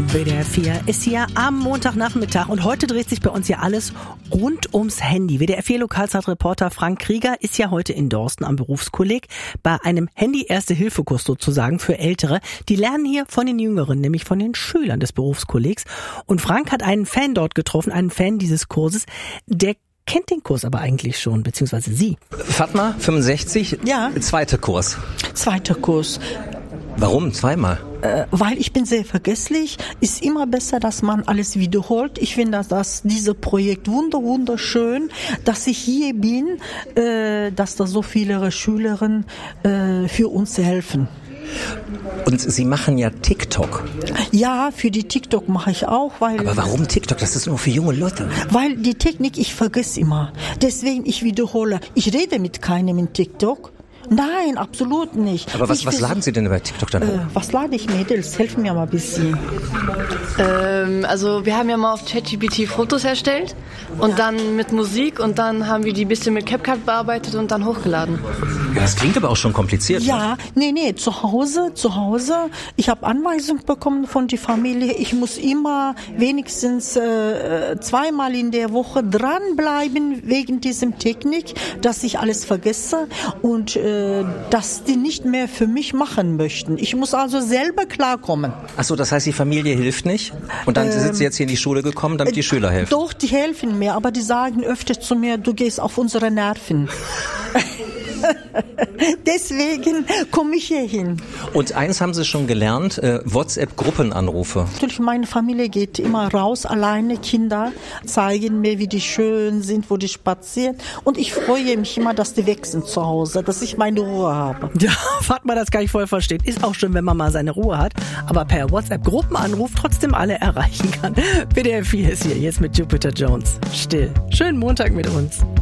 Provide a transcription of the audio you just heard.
WDR 4 ist hier am Montagnachmittag und heute dreht sich bei uns ja alles rund ums Handy. WDR 4 Lokalzeitreporter Frank Krieger ist ja heute in Dorsten am Berufskolleg bei einem Handy-Erste-Hilfe-Kurs sozusagen für Ältere. Die lernen hier von den Jüngeren, nämlich von den Schülern des Berufskollegs. Und Frank hat einen Fan dort getroffen, einen Fan dieses Kurses, der kennt den Kurs aber eigentlich schon, beziehungsweise sie. Fatma, 65, ja. Zweiter Kurs. Zweiter Kurs. Warum zweimal? Weil ich bin sehr vergesslich. Ist immer besser, dass man alles wiederholt. Ich finde, dass dieses Projekt wunderschön, dass ich hier bin, dass da so viele Schülerinnen für uns helfen. Und Sie machen ja TikTok. Ja, für die TikTok mache ich auch, weil... Aber warum TikTok? Das ist nur für junge Leute. Weil die Technik, ich vergesse immer. Deswegen, ich wiederhole. Ich rede mit keinem in TikTok. Nein, absolut nicht. Aber was laden Sie denn bei TikTok dann? Was lade ich, Mädels? Helfen mir mal ein bisschen. Also wir haben ja mal auf ChatGPT Fotos erstellt und dann mit Musik und dann haben wir die ein bisschen mit CapCut bearbeitet und dann hochgeladen. Ja, das klingt aber auch schon kompliziert. Ja, nee, zu Hause. Ich habe Anweisung bekommen von der Familie. Ich muss immer wenigstens zweimal in der Woche dranbleiben wegen diesem Technik, dass ich alles vergesse und dass die nicht mehr für mich machen möchten. Ich muss also selber klarkommen. Ach so, das heißt, die Familie hilft nicht? Und dann sind Sie jetzt hier in die Schule gekommen, damit die Schüler helfen? Doch, die helfen mir, aber die sagen öfter zu mir, du gehst auf unsere Nerven. Deswegen komme ich hier hin. Und eins haben Sie schon gelernt, WhatsApp-Gruppenanrufe. Natürlich, meine Familie geht immer raus, alleine. Kinder zeigen mir, wie die schön sind, wo die spazieren. Und ich freue mich immer, dass die weg sind zu Hause, dass ich meine Ruhe habe. Ja, Fatma, das kann ich voll verstehen. Ist auch schön, wenn man mal seine Ruhe hat, aber per WhatsApp-Gruppenanruf trotzdem alle erreichen kann. WDR 4 ist hier, jetzt mit Jupiter Jones. Still. Schönen Montag mit uns.